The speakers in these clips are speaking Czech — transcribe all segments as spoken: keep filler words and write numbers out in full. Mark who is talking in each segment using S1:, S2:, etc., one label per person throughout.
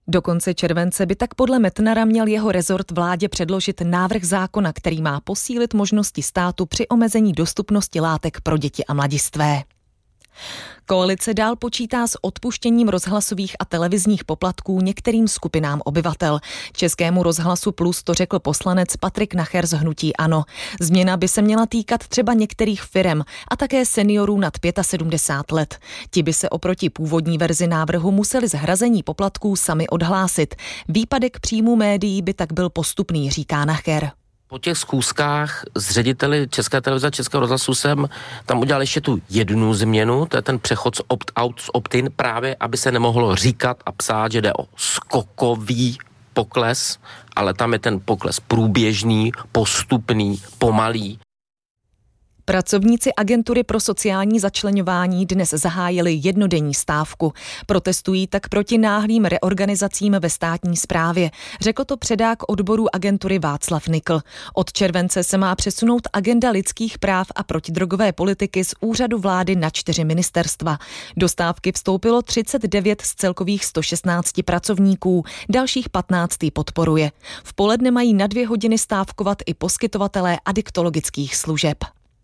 S1: Do konce července by tak podle Metnara měl jeho rezort vládě předložit návrh zákona, který má posílit možnosti státu při omezení dostupnosti látek pro děti a mladistvé. Koalice dál počítá s odpuštěním rozhlasových a televizních poplatků některým skupinám obyvatel. Českému rozhlasu Plus to řekl poslanec Patrik Nacher z hnutí ANO. Změna by se měla týkat třeba některých firem a také seniorů nad sedmdesát pět let. Ti by se oproti původní verzi návrhu museli z hrazení poplatků sami odhlásit. Výpadek příjmu médií by tak byl postupný, říká Nacher.
S2: Po těch schůzkách s řediteli České televize a Českého rozhlasu jsem tam udělal ještě tu jednu změnu, to je ten přechod z opt-out z opt-in, právě aby se nemohlo říkat a psát, že jde o skokový pokles, ale tam je ten pokles průběžný, postupný, pomalý.
S1: Pracovníci agentury pro sociální začleňování dnes zahájili jednodenní stávku. Protestují tak proti náhlým reorganizacím ve státní správě. Řekl to předák odboru agentury Václav Nikl. Od července se má přesunout agenda lidských práv a protidrogové politiky z úřadu vlády na čtyři ministerstva. Do stávky vstoupilo třicet devět z celkových sto šestnáct pracovníků, dalších patnáct podporuje. V poledne mají na dvě hodiny stávkovat i poskytovatelé adiktologických služeb.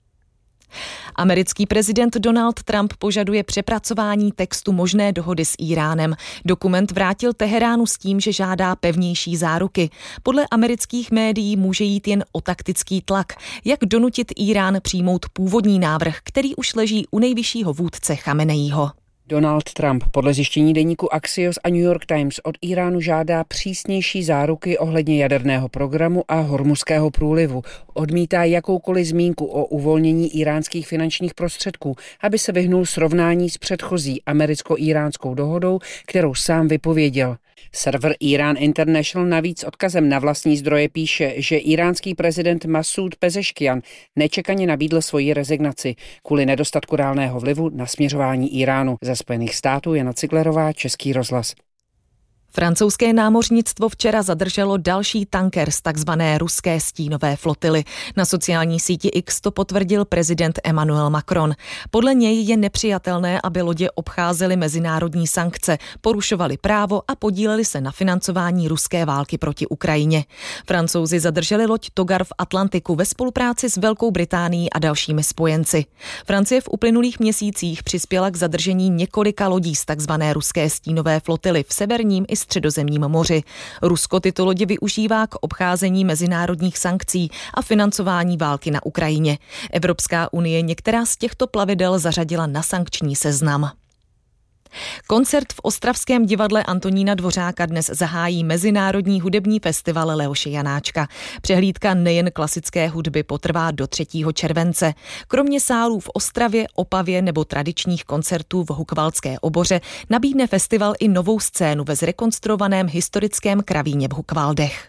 S1: Americký prezident Donald Trump požaduje přepracování textu možné dohody s Íránem. Dokument vrátil Teheránu s tím, že žádá pevnější záruky. Podle amerických médií může jít jen o taktický tlak. Jak donutit Írán přijmout původní návrh, který už leží u nejvyššího vůdce Chameneího.
S3: Donald Trump podle zjištění deníku Axios a New York Times od Íránu žádá přísnější záruky ohledně jaderného programu a Hormuzského průlivu. Odmítá jakoukoliv zmínku o uvolnění íránských finančních prostředků, aby se vyhnul srovnání s předchozí americko-íránskou dohodou, kterou sám vypověděl. Server Iran International navíc odkazem na vlastní zdroje píše, že íránský prezident Masud Pezeškian nečekaně nabídl svoji rezignaci kvůli nedostatku reálného vlivu na směřování Íránu. Ze Spojených států Jana Ciglerová, Český rozhlas.
S1: Francouzské námořnictvo včera zadrželo další tanker z takzvané ruské stínové flotily. Na sociální síti X to potvrdil prezident Emmanuel Macron. Podle něj je nepřijatelné, aby lodě obcházely mezinárodní sankce, porušovaly právo a podíleli se na financování ruské války proti Ukrajině. Francouzi zadrželi loď Togar v Atlantiku ve spolupráci s Velkou Británií a dalšími spojenci. Francie v uplynulých měsících přispěla k zadržení několika lodí z takzvané ruské stínové flotily v severním i Středozemním moři. Rusko tyto lodě využívá k obcházení mezinárodních sankcí a financování války na Ukrajině. Evropská unie některá z těchto plavidel zařadila na sankční seznam. Koncert v ostravském divadle Antonína Dvořáka dnes zahájí Mezinárodní hudební festival Leoše Janáčka. Přehlídka nejen klasické hudby potrvá do třetího července. Kromě sálů v Ostravě, Opavě nebo tradičních koncertů v Hukvaldské oboře nabídne festival i novou scénu ve zrekonstruovaném historickém kravíně v Hukvaldech.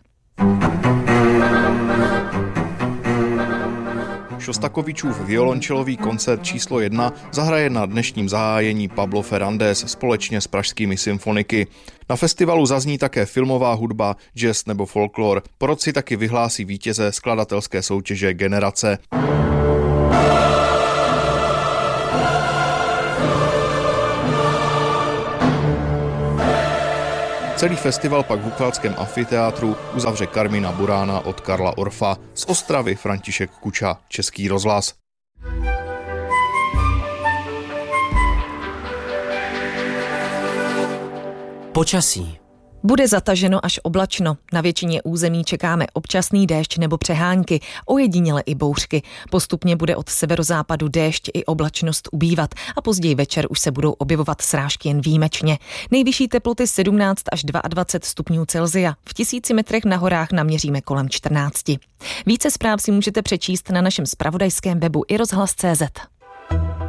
S4: Šostakovičův violončelový koncert číslo jedna zahraje na dnešním zahájení Pablo Fernández společně s pražskými symfoniky. Na festivalu zazní také filmová hudba, jazz nebo folklor. Porotci taky vyhlásí vítěze skladatelské soutěže Generace. Celý festival pak v Hukvaldském amfiteátru uzavře Karmina Burána od Karla Orfa. Z Ostravy František Kuča, Český rozhlas.
S5: Počasí.
S1: Bude zataženo až oblačno. Na většině území čekáme občasný déšť nebo přehánky, ojediněle i bouřky. Postupně bude od severozápadu déšť i oblačnost ubývat a později večer už se budou objevovat srážky jen výjimečně. Nejvyšší teploty sedmnáct až dvacet dva stupňů Celsia. V tisíci metrech na horách naměříme kolem čtrnáct. Více zpráv si můžete přečíst na našem zpravodajském webu i rozhlas tečka cé zet.